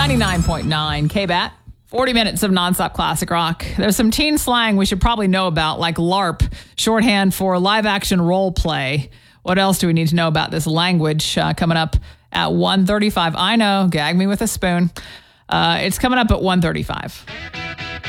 99.9 KBAT. 40 minutes of nonstop classic rock. There's some teen slang we should probably know about, like LARP, shorthand for live action role play. What else do we need to know about this language? Coming up at 1:35. I know, gag me with a spoon. It's coming up at 1:35.